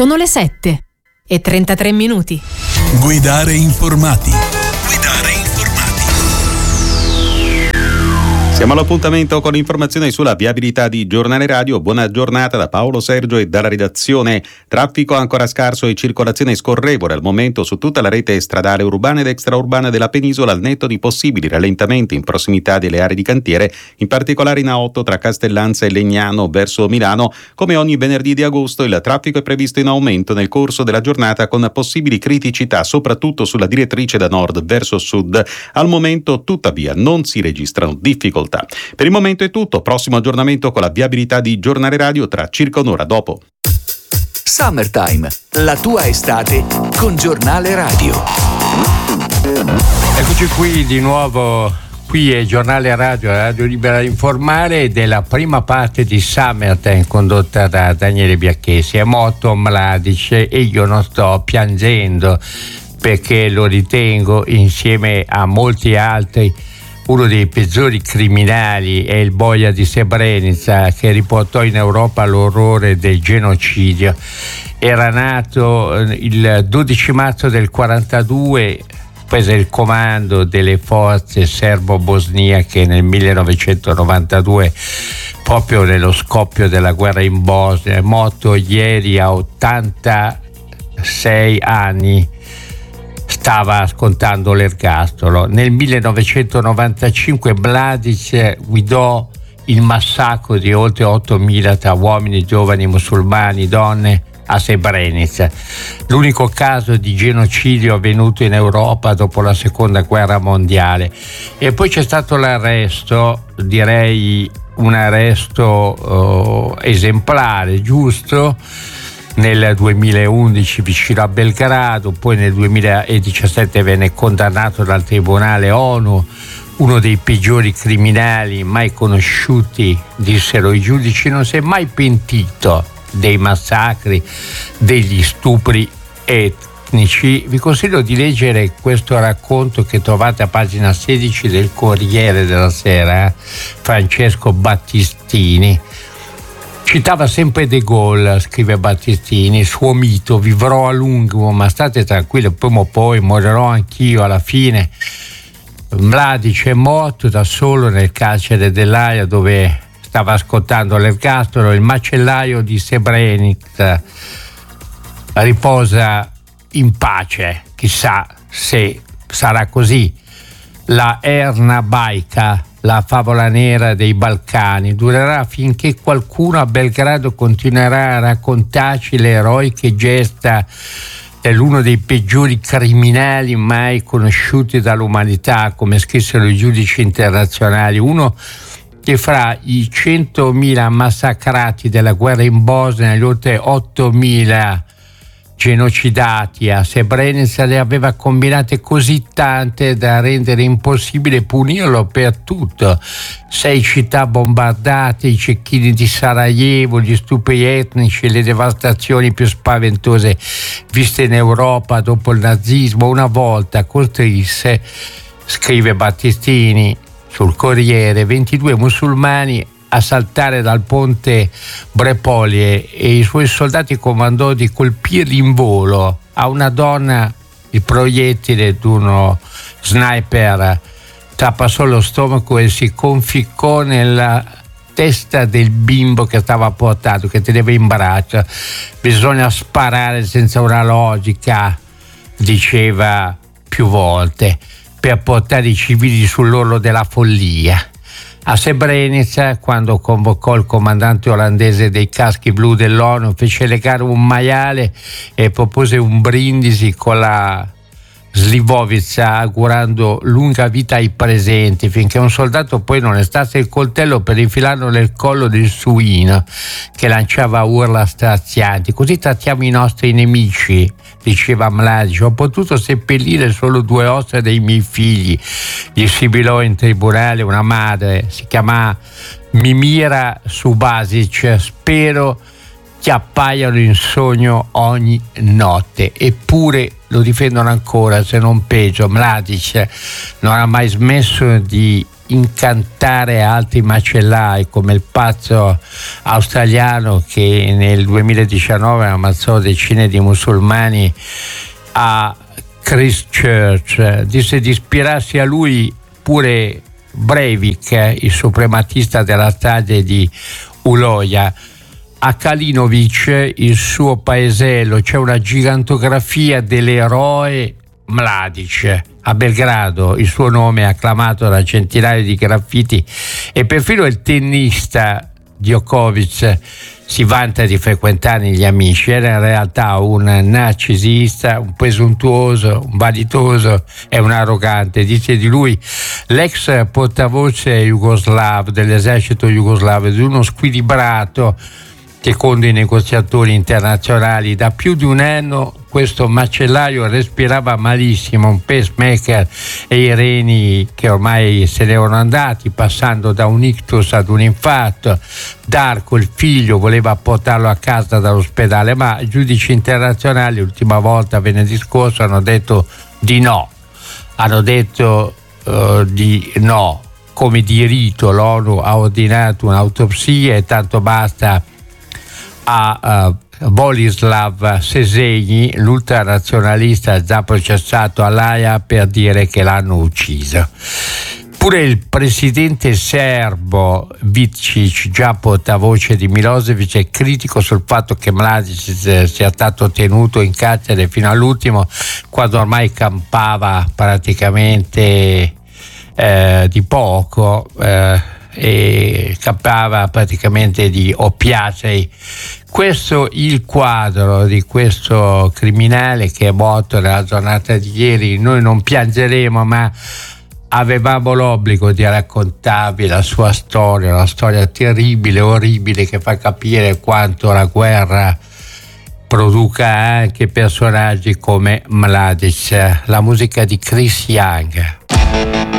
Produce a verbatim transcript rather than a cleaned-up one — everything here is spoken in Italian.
Sono le sette e trentatré minuti. Guidare informati. Guidare informati. Siamo all'appuntamento con informazioni sulla viabilità di Giornale Radio. Buona giornata da Paolo Sergio e dalla redazione. Traffico ancora scarso e circolazione scorrevole al momento su tutta la rete stradale urbana ed extraurbana della penisola, al netto di possibili rallentamenti in prossimità delle aree di cantiere, in particolare in A otto tra Castellanza e Legnano verso Milano. Come ogni venerdì di agosto, il traffico è previsto in aumento nel corso della giornata, con possibili criticità soprattutto sulla direttrice da nord verso sud. Al momento, tuttavia, non si registrano difficoltà. Per il momento è tutto. Prossimo aggiornamento con la viabilità di Giornale Radio tra circa un'ora dopo. Summertime, la tua estate con Giornale Radio. Eccoci qui di nuovo. Qui è Giornale Radio, Radio Libera Informale, della prima parte di Summertime condotta da Daniele Biacchesi. È morto Mladic e io non sto piangendo, perché lo ritengo, insieme a molti altri, uno dei peggiori criminali. È il boia di Srebrenica, che riportò in Europa l'orrore del genocidio. Era nato il dodici marzo del quarantadue, prese il comando delle forze serbo-bosniache nel millenovecentonovantadue, proprio nello scoppio della guerra in Bosnia. È morto ieri a ottantasei anni. Stava scontando l'ergastolo. Nel millenovecentonovantacinque Mladic guidò il massacro di oltre ottomila tra uomini, giovani, musulmani, donne a Srebrenica, l'unico caso di genocidio avvenuto in Europa dopo la seconda guerra mondiale. E poi c'è stato l'arresto, direi un arresto eh, esemplare, giusto, nel duemilaundici vicino a Belgrado. Poi nel duemiladiciassette venne condannato dal Tribunale ONU, uno dei peggiori criminali mai conosciuti, dissero i giudici. Non si è mai pentito dei massacri, degli stupri etnici. Vi consiglio di leggere questo racconto che trovate a pagina sedici del Corriere della Sera, eh? Francesco Battistini. Citava sempre De Gaulle, scrive Battistini, suo mito: vivrò a lungo, ma state tranquilli, prima o poi morirò anch'io alla fine. Mladic è morto da solo nel carcere dell'Aia, dove stava scontando l'ergastolo. Il macellaio di Srebrenica riposa in pace, chissà se sarà così. La Erna Bajka, la favola nera dei Balcani, durerà finché qualcuno a Belgrado continuerà a raccontarci le eroiche gesta dell'uno dei peggiori criminali mai conosciuti dall'umanità, come scrissero i giudici internazionali. Uno che fra i centomila massacrati della guerra in Bosnia e gli oltre ottomila genocidati a Srebrenica ne aveva combinate così tante da rendere impossibile punirlo per tutto. Sei città bombardate, i cecchini di Sarajevo, gli stupri etnici, le devastazioni più spaventose viste in Europa dopo il nazismo. Una volta costruisse, scrive Battistini sul Corriere, ventidue musulmani a saltare dal ponte Brepolie e i suoi soldati comandò di colpire in volo a una donna. Il proiettile di uno sniper trapassò lo stomaco e si conficcò nella testa del bimbo che stava portando, che teneva in braccio. Bisogna sparare senza una logica, diceva più volte, per portare i civili sull'orlo della follia. A Srebrenica, quando convocò il comandante olandese dei caschi blu dell'ONU, fece legare un maiale e propose un brindisi con la Slivovica, augurando lunga vita ai presenti, finché un soldato poi non estasse il coltello per infilarlo nel collo del suino, che lanciava urla strazianti. Così trattiamo i nostri nemici, diceva Mladic. Ho potuto seppellire solo due ossa dei miei figli. Gli sibilò in tribunale una madre, si chiama Mimira Subasic. Spero che appaiano in sogno ogni notte. Eppure lo difendono ancora, se non peggio. Mladic non ha mai smesso di incantare altri macellai come il pazzo australiano che nel duemiladiciannove ammazzò decine di musulmani a Christchurch. Disse di ispirarsi a lui pure Breivik, il suprematista della strage di Uloja. A Kalinovic, il suo paesello, c'è una gigantografia dell'eroe Mladic. A Belgrado il suo nome è acclamato da centinaia di graffiti e perfino il tennista Djokovic si vanta di frequentare gli amici. Era in realtà un narcisista, un presuntuoso, un vanitoso e un arrogante. Dice di lui l'ex portavoce jugoslav dell'esercito jugoslavo ed uno squilibrato secondo i negoziatori internazionali. Da più di un anno questo macellaio respirava malissimo, un pacemaker e i reni che ormai se ne erano andati, passando da un ictus ad un infarto. Darko, il figlio, voleva portarlo a casa dall'ospedale, ma i giudici internazionali l'ultima volta, venerdì scorso, hanno detto di no. Hanno detto uh, di no. Come di rito l'ONU ha ordinato un'autopsia e tanto basta a uh, Borislav Šešelj, l'ultranazionalista già processato all'Aia per dire che l'hanno ucciso. Pure il presidente serbo Vučić, già portavoce di Milosevic, è critico sul fatto che Mladic sia stato tenuto in carcere fino all'ultimo, quando ormai campava praticamente eh, di poco eh, e campava praticamente di oppiacei. Questo il quadro di questo criminale che è morto nella giornata di ieri. Noi non piangeremo, ma avevamo l'obbligo di raccontarvi la sua storia, una storia terribile, orribile, che fa capire quanto la guerra produca anche personaggi come Mladic. La musica di Chris Young.